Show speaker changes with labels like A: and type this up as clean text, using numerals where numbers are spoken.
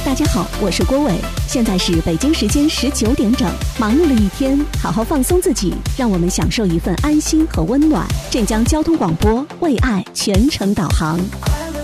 A: 大家好，我是郭伟，现在是北京时间19点整。忙碌了一天，好好放松自己，让我们享受一份安心和温暖。镇江交通广播为爱全程导航。